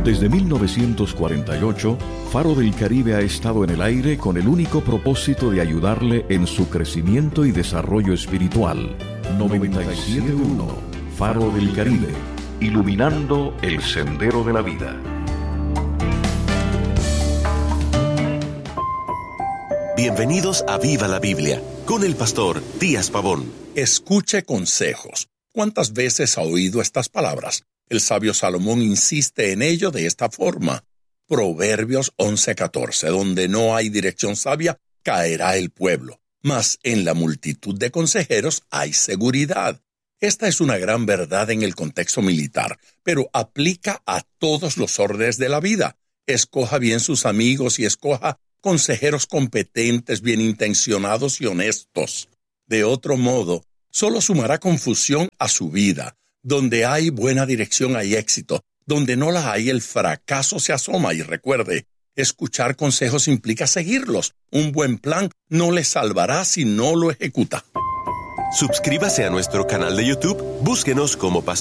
Desde 1948, Faro del Caribe ha estado en el aire con el único propósito de ayudarle en su crecimiento y desarrollo espiritual. 97.1 Faro del Caribe, iluminando el sendero de la vida. Bienvenidos a Viva la Biblia, con el pastor Díaz Pavón. Escuche consejos. ¿Cuántas veces ha oído estas palabras? El sabio Salomón insiste en ello de esta forma. Proverbios 11:14, donde no hay dirección sabia, caerá el pueblo. Mas en la multitud de consejeros hay seguridad. Esta es una gran verdad en el contexto militar, pero aplica a todos los órdenes de la vida. Escoja bien sus amigos y escoja consejeros competentes, bien intencionados y honestos. De otro modo, solo sumará confusión a su vida. Donde hay buena dirección hay éxito. Donde no la hay, el fracaso se asoma. Y recuerde, escuchar consejos implica seguirlos. Un buen plan no le salvará si no lo ejecuta. Suscríbase a nuestro canal de YouTube, búsquenos como Pastor